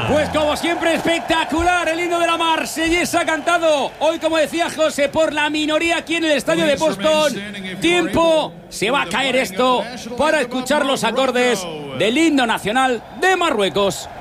Pues como siempre, espectacular el himno de la Marsellesa cantado hoy, como decía José, por la minoría aquí en el estadio de Boston. Tiempo, se va a caer esto para escuchar los acordes del himno nacional de Marruecos.